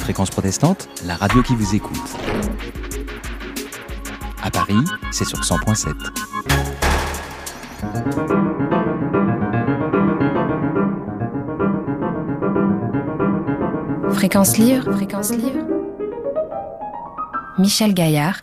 Fréquence protestante, la radio qui vous écoute. À Paris, c'est sur 100.7. Fréquence Livre. Michel Gaillard.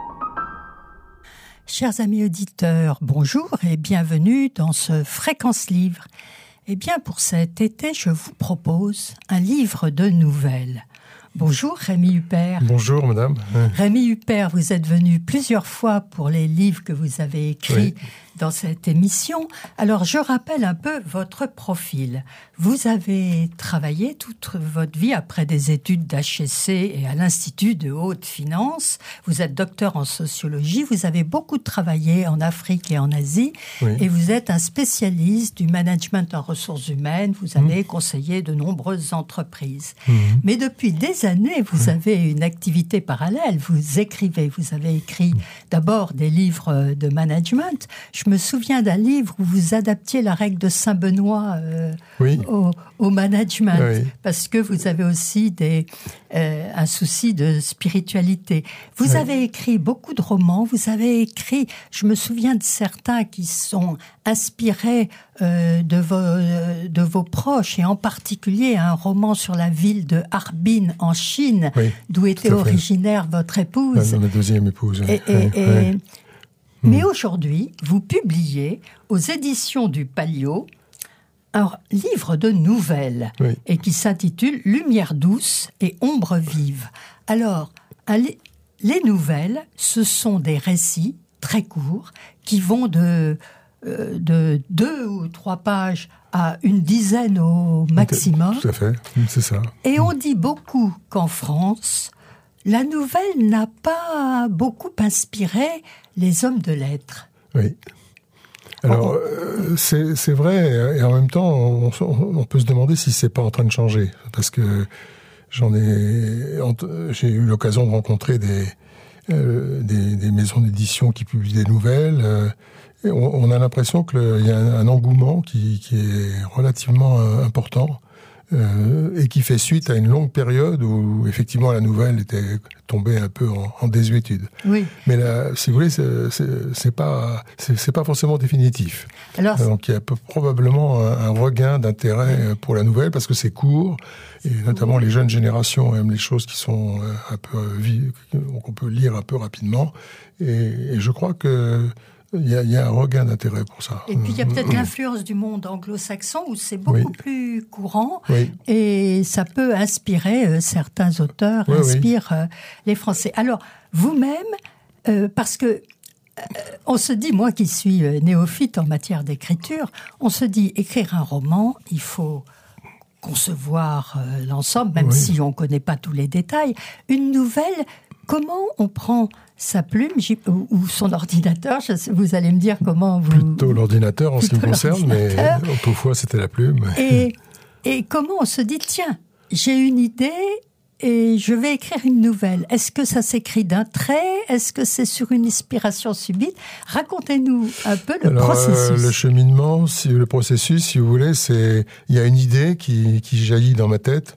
Chers amis auditeurs, bonjour et bienvenue dans ce Fréquence Livre. Eh bien, pour cet été, je vous propose un livre de nouvelles. Bonjour Rémi Huppert. Bonjour madame. Rémi Huppert, vous êtes venu plusieurs fois pour les livres que vous avez écrits dans cette émission. Alors, je rappelle un peu votre profil. Vous avez travaillé toute votre vie après des études d'HEC et à l'Institut de haute finance. Vous êtes docteur en sociologie. Vous avez beaucoup travaillé en Afrique et en Asie. Et vous êtes un spécialiste du management en ressources humaines. Vous avez conseillé de nombreuses entreprises. Mais depuis des années, vous avez une activité parallèle. Vous écrivez. Vous avez écrit d'abord des livres de management. Je me souviens d'un livre où vous adaptiez la règle de Saint-Benoît au management, parce que vous avez aussi un souci de spiritualité. Vous avez écrit beaucoup de romans, vous avez écrit, je me souviens de certains qui sont inspirés de vos proches, et en particulier un roman sur la ville de Harbin en Chine, d'où était originaire votre épouse. Ma deuxième épouse. Mais aujourd'hui, vous publiez aux éditions du Palio un livre de nouvelles et qui s'intitule « Lumière douce et ombre vive ». Alors, les nouvelles, ce sont des récits très courts qui vont de 2 ou 3 pages à une dizaine au maximum. Tout à fait, c'est ça. Et on dit beaucoup qu'en France, la nouvelle n'a pas beaucoup inspiré les hommes de lettres. Oui. Alors, c'est vrai, et en même temps, on peut se demander si c'est pas en train de changer. Parce que j'ai eu l'occasion de rencontrer des maisons d'édition qui publient des nouvelles. Et on a l'impression qu'il y a un engouement qui est relativement important. Et qui fait suite à une longue période où, effectivement, la nouvelle était tombée un peu en désuétude. Oui. Mais là, si vous voulez, c'est pas forcément définitif. Alors, donc, il y a probablement un regain d'intérêt pour la nouvelle, parce que c'est court, et notamment les jeunes générations aiment les choses qui sont un peu qu'on peut lire un peu rapidement. Et je crois que il y a un regain d'intérêt pour ça. Et puis il y a peut-être l'influence du monde anglo-saxon où c'est beaucoup plus courant et ça peut inspirer certains auteurs, les Français. Alors vous-même, parce que on se dit, moi qui suis néophyte en matière d'écriture, on se dit écrire un roman, il faut concevoir l'ensemble, même si on ne connaît pas tous les détails. Une nouvelle, comment on prend sa plume ou son ordinateur, vous allez me dire comment vous... Plutôt l'ordinateur en ce qui me concerne, mais autrefois c'était la plume. Et comment on se dit, tiens, j'ai une idée et je vais écrire une nouvelle. Est-ce que ça s'écrit d'un trait? Est-ce que c'est sur une inspiration subite? Racontez-nous un peu le processus. Le cheminement, le processus, si vous voulez, il y a une idée qui jaillit dans ma tête,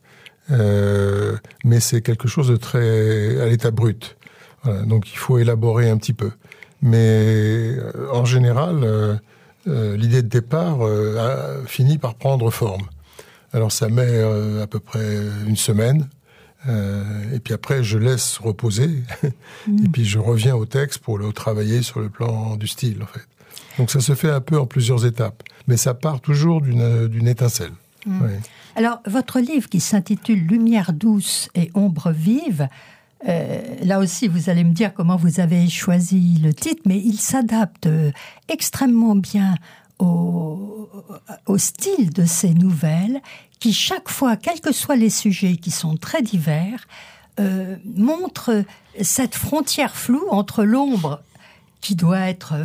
mais c'est quelque chose de très à l'état brut. Voilà, donc il faut élaborer un petit peu. Mais en général, l'idée de départ finit par prendre forme. Alors ça met à peu près une semaine, et puis après je laisse reposer, et puis je reviens au texte pour le travailler sur le plan du style, en fait. Donc ça se fait un peu en plusieurs étapes, mais ça part toujours d'une étincelle. Alors votre livre qui s'intitule « Lumière douce et ombre vive », là aussi, vous allez me dire comment vous avez choisi le titre, mais il s'adapte extrêmement bien au style de ces nouvelles qui, chaque fois, quels que soient les sujets qui sont très divers, montrent cette frontière floue entre l'ombre qui doit être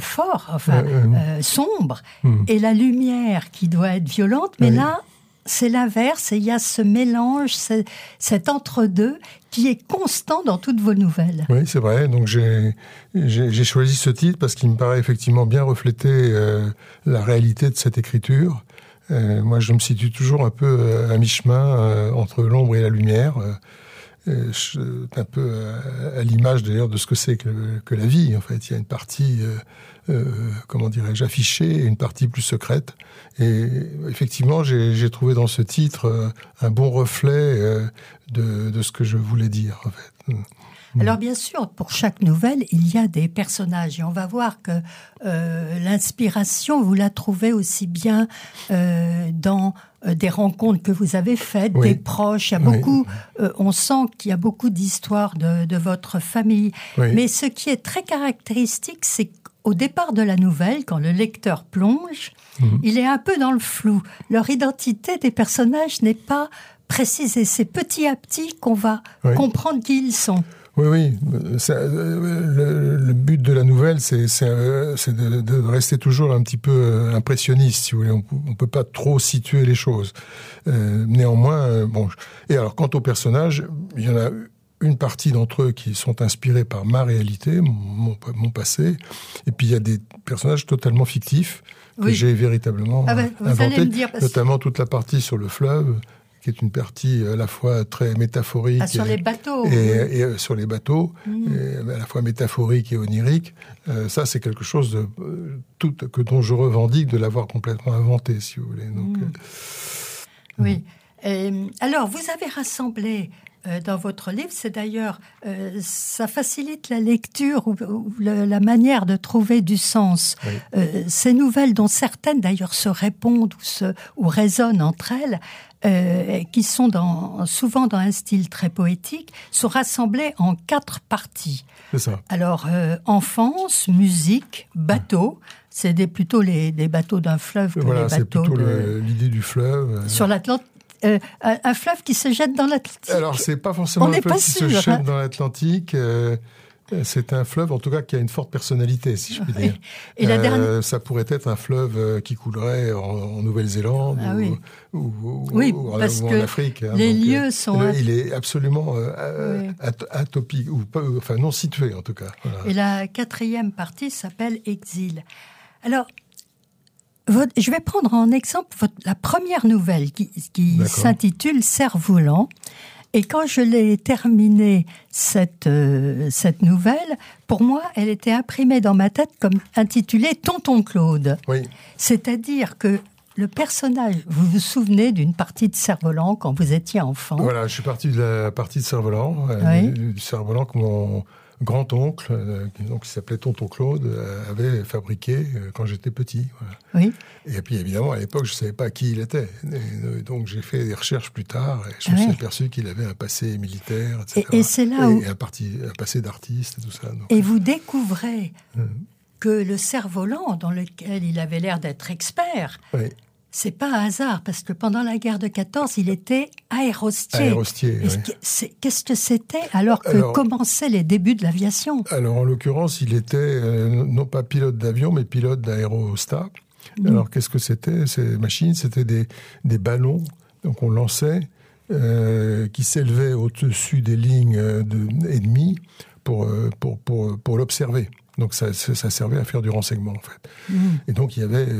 sombre, et la lumière qui doit être violente, mais là, c'est l'inverse, et il y a ce mélange, cet entre-deux qui est constant dans toutes vos nouvelles. Oui, c'est vrai. Donc j'ai choisi ce titre parce qu'il me paraît effectivement bien refléter la réalité de cette écriture. Moi, je me situe toujours un peu à mi-chemin entre l'ombre et la lumière. un peu à l'image d'ailleurs de ce que c'est que la vie. En fait, il y a une partie, comment dirais-je, affichée et une partie plus secrète. Et effectivement, j'ai trouvé dans ce titre un bon reflet de ce que je voulais dire, en fait. Alors bien sûr, pour chaque nouvelle, il y a des personnages et on va voir que l'inspiration, vous la trouvez aussi bien dans des rencontres que vous avez faites, oui. des proches. Il y a beaucoup, on sent qu'il y a beaucoup d'histoires de votre famille. Oui. Mais ce qui est très caractéristique, c'est qu'au départ de la nouvelle, quand le lecteur plonge, il est un peu dans le flou. Leur identité des personnages n'est pas précisée. C'est petit à petit qu'on va comprendre qui ils sont. Oui. Le but de la nouvelle, c'est de rester toujours un petit peu impressionniste, si vous voulez. On peut pas trop situer les choses. Néanmoins, bon. Et alors, quant aux personnages, il y en a une partie d'entre eux qui sont inspirés par ma réalité, mon passé. Et puis, il y a des personnages totalement fictifs que j'ai véritablement inventés. Notamment toute la partie sur le fleuve, qui est une partie à la fois très métaphorique sur les bateaux, et sur les bateaux, et à la fois métaphorique et onirique. Ça, c'est quelque chose dont je revendique de l'avoir complètement inventé, si vous voulez. Donc, oui. Alors, vous avez rassemblé dans votre livre, c'est d'ailleurs, ça facilite la lecture ou la manière de trouver du sens. Oui. Ces nouvelles, dont certaines d'ailleurs se répondent ou résonnent entre elles, qui sont souvent dans un style très poétique, sont rassemblées en 4 parties. C'est ça. Alors, enfance, musique, bateau, c'est plutôt des bateaux d'un fleuve que voilà, les bateaux c'est plutôt l'idée du fleuve. Sur l'Atlantique. Un fleuve qui se jette dans l'Atlantique. Alors, c'est pas forcément un fleuve qui se jette dans l'Atlantique. C'est un fleuve, en tout cas, qui a une forte personnalité, si je puis dire. Et la dernière... Ça pourrait être un fleuve qui coulerait en Nouvelle-Zélande ou en Afrique. Hein, les lieux sont... il est absolument atopique, enfin non situé, en tout cas. Voilà. Et la 4e partie s'appelle Exil. Alors, je vais prendre en exemple la première nouvelle qui s'intitule Cerf-Volant. Et quand je l'ai terminée, cette nouvelle, pour moi, elle était imprimée dans ma tête comme intitulée Tonton Claude. Oui. C'est-à-dire que le personnage, vous vous souvenez d'une partie de Cerf-Volant quand vous étiez enfant? Voilà, je suis parti de la partie de Cerf-Volant, du Cerf-Volant que mon grand-oncle, donc, qui s'appelait Tonton Claude, avait fabriqué quand j'étais petit. Voilà. Oui. Et puis évidemment, à l'époque, je ne savais pas qui il était. Et donc j'ai fait des recherches plus tard et je me suis aperçu qu'il avait un passé militaire, etc. Et c'est là où... Et un passé d'artiste et tout ça. Donc, et vous découvrez que le cerf-volant, dans lequel il avait l'air d'être expert... C'est pas un hasard, parce que pendant la guerre de 14, il était aérostier. Qu'est-ce que c'était alors que commençaient les débuts de l'aviation? Alors, en l'occurrence, il était non pas pilote d'avion, mais pilote d'aérostat. Alors, qu'est-ce que c'était? Ces machines, c'était des ballons, donc on lançait, qui s'élevaient au-dessus des lignes ennemies pour l'observer. Donc, ça servait à faire du renseignement, en fait. Et donc, il y avait...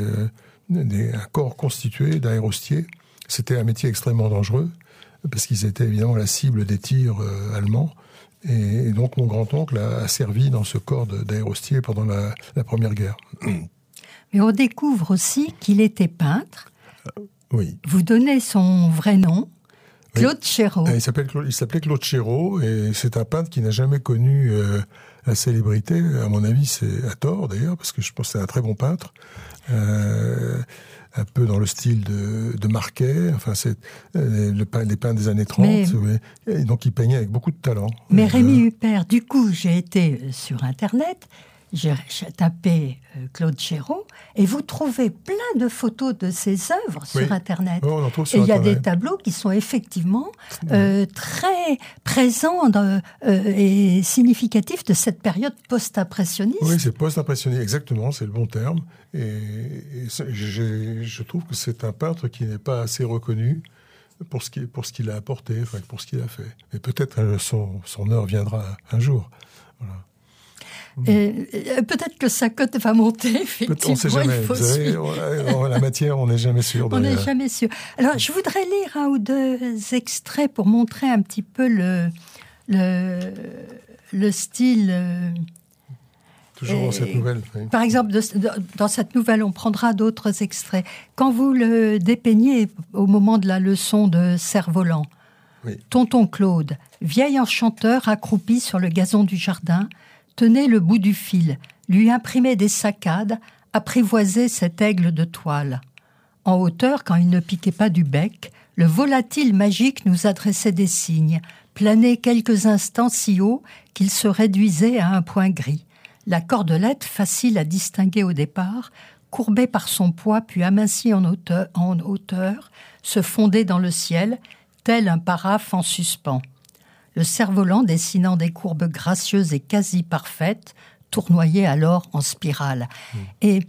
un corps constitué d'aérostiers. C'était un métier extrêmement dangereux, parce qu'ils étaient évidemment la cible des tirs allemands. Et donc mon grand-oncle a servi dans ce corps d'aérostiers pendant la Première Guerre. Mais on découvre aussi qu'il était peintre. Oui. Vous donnez son vrai nom, Claude Chéreau. Il s'appelait Claude Chéreau, et c'est un peintre qui n'a jamais connu la célébrité. À mon avis, c'est à tort d'ailleurs, parce que je pense que c'est un très bon peintre. Un peu dans le style de Marquet, enfin c'est les peintres des années 30, et donc il peignait avec beaucoup de talent. Mais Rémi Huppert, du coup, j'ai été sur Internet, j'ai tapé Claude Chéreau, et vous trouvez plein de photos de ses œuvres sur Internet. On en trouve sur et il y a Internet. des tableaux qui sont effectivement très présents et significatifs de cette période post-impressionniste. Oui, c'est post-impressionniste, exactement, c'est le bon terme. Et je trouve que c'est un peintre qui n'est pas assez reconnu pour ce qu'il a apporté, pour ce qu'il a fait. Et peut-être son heure viendra un jour. Voilà. Peut-être que sa cote va monter, effectivement. On ne sait jamais. Vous savez, la matière, on n'est jamais sûr. On n'est jamais sûr. Alors, je voudrais lire un ou deux extraits pour montrer un petit peu le style. Toujours dans cette nouvelle. Oui. Par exemple, dans cette nouvelle, on prendra d'autres extraits. Quand vous le dépeignez au moment de la leçon de cerf-volant, oui. Tonton Claude, vieil enchanteur accroupi sur le gazon du jardin, tenait le bout du fil, lui imprimait des saccades, apprivoisait cet aigle de toile. En hauteur, quand il ne piquait pas du bec, le volatile magique nous adressait des signes, planait quelques instants si haut qu'il se réduisait à un point gris. La cordelette, facile à distinguer au départ, courbée par son poids puis amincie en hauteur, se fondait dans le ciel, tel un paraphe en suspens. Le cerf-volant, dessinant des courbes gracieuses et quasi parfaites, tournoyait alors en spirale. Et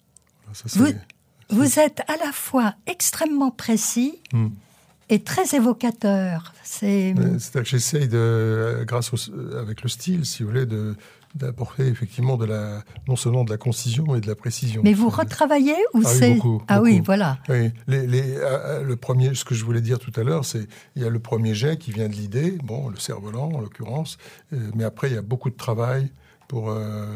vous êtes à la fois extrêmement précis et très évocateur. C'est-à-dire que j'essaye, avec le style, si vous voulez, d'apporter effectivement non seulement de la concision, mais de la précision. Mais vous retravaillez ou c'est... Oui, beaucoup. Oui, voilà. Oui. Le premier, ce que je voulais dire tout à l'heure, c'est il y a le premier jet qui vient de l'idée, le cerf-volant en l'occurrence, mais après il y a beaucoup de travail pour,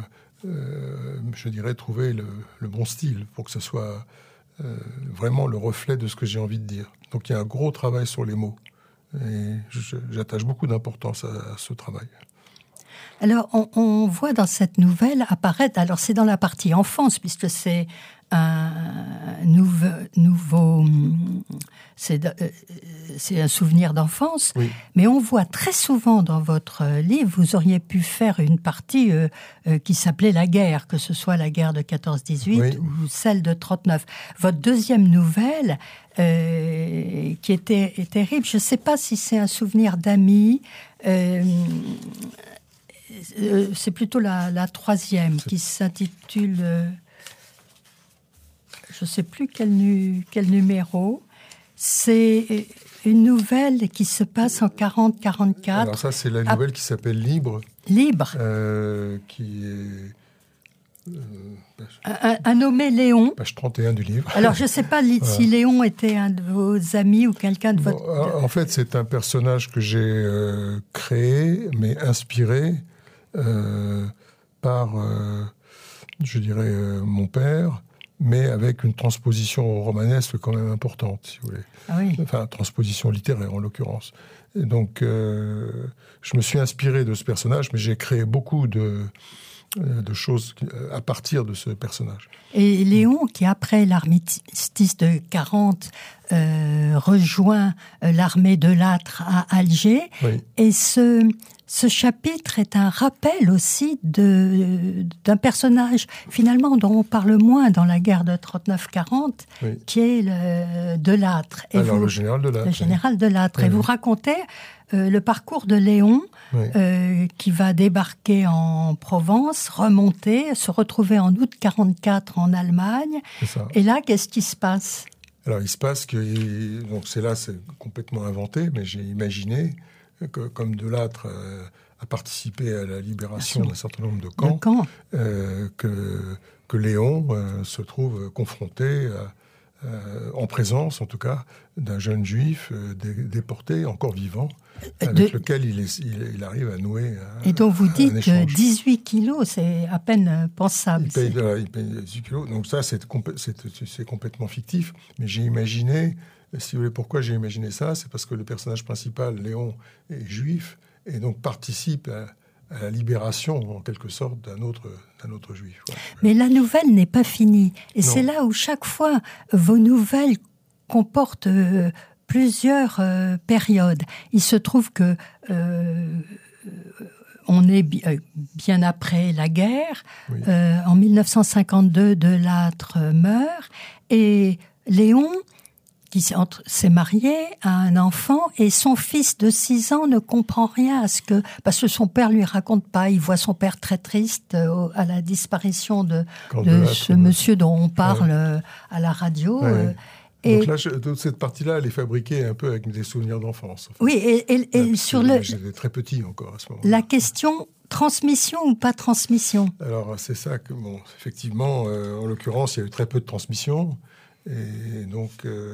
je dirais, trouver le bon style, pour que ce soit vraiment le reflet de ce que j'ai envie de dire. Donc il y a un gros travail sur les mots, et j'attache beaucoup d'importance à ce travail. Alors, on voit dans cette nouvelle apparaître, alors c'est dans la partie enfance, puisque c'est un c'est un souvenir d'enfance, oui. Mais on voit très souvent dans votre livre, vous auriez pu faire une partie qui s'appelait la guerre, que ce soit la guerre de 14-18 oui. Ou celle de 39. Votre deuxième nouvelle, qui était terrible, je ne sais pas si c'est un souvenir d'amis, c'est plutôt la troisième qui s'intitule, je ne sais plus quel numéro. C'est une nouvelle qui se passe en 40-44. Alors ça, c'est la nouvelle qui s'appelle Libre. Libre. Qui est... un nommé Léon. Page 31 du livre. Alors, je ne sais pas si Léon était un de vos amis ou quelqu'un de votre... En fait, c'est un personnage que j'ai créé, mais inspiré par, je dirais, mon père, mais avec une transposition romanesque quand même importante, si vous voulez. Ah oui. Enfin, transposition littéraire, en l'occurrence. Et donc, je me suis inspiré de ce personnage, mais j'ai créé beaucoup de choses à partir de ce personnage. Et Léon, qui après l'armistice de 40 rejoint l'armée de Lattre à Alger, oui. Et ce chapitre est un rappel aussi d'un personnage finalement dont on parle moins dans la guerre de 39-40, oui. Qui est de Lattre. Alors le général de Lattre. Le général de Lattre. Oui. Et vous racontez le parcours de Léon, oui. Qui va débarquer en Provence, remonter, se retrouver en août 44 en Allemagne. C'est ça. Et là, qu'est-ce qui se passe ? Alors il se passe que, donc c'est complètement inventé, mais j'ai imaginé que, comme de Lattre a participé à la libération d'un certain nombre de camps, que Léon se trouve confronté en présence, en tout cas, d'un jeune juif déporté, encore vivant, avec lequel il arrive à nouer et dont vous dites 18 kilos, c'est à peine pensable. Il paye 18 kilos, donc ça, c'est complètement fictif, mais j'ai imaginé... Si vous voulez, pourquoi j'ai imaginé ça, c'est parce que le personnage principal, Léon, est juif et donc participe à la libération, en quelque sorte, d'un autre juif. Ouais. Mais la nouvelle n'est pas finie. Et c'est là où chaque fois, vos nouvelles comportent plusieurs périodes. Il se trouve que... on est bien après la guerre. Oui. En 1952, de Lattre meurt. Et Léon... qui s'est marié, a un enfant, et son fils de 6 ans ne comprend rien parce que son père lui raconte pas. Il voit son père très triste à la disparition de ce monsieur dont on parle à la radio. Et donc là, toute cette partie-là, elle est fabriquée un peu avec des souvenirs d'enfance. Enfin. Oui, et sur J'étais très petit encore à ce moment-là. la question transmission ou pas transmission. Alors c'est ça que, bon, effectivement, en l'occurrence, il y a eu très peu de transmission. Et donc,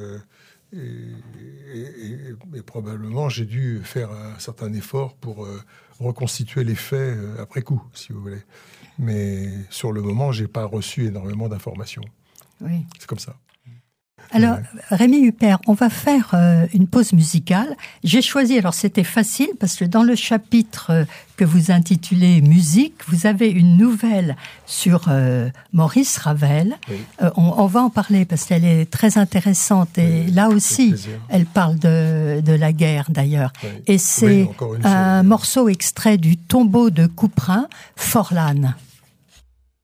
et probablement, j'ai dû faire un certain effort pour reconstituer les faits après coup, si vous voulez. Mais sur le moment, j'ai pas reçu énormément d'informations. Oui. C'est comme ça. Alors, Rémi Huppert, on va faire une pause musicale. J'ai choisi, alors c'était facile, parce que dans le chapitre que vous intitulez « Musique », vous avez une nouvelle sur Maurice Ravel. Oui. On va en parler, parce qu'elle est très intéressante. Et Oui, là avec aussi, plaisir. elle parle de la guerre, d'ailleurs. Oui. Et c'est Oui, encore une un fois. morceau extrait du Tombeau de Couperin, Forlane.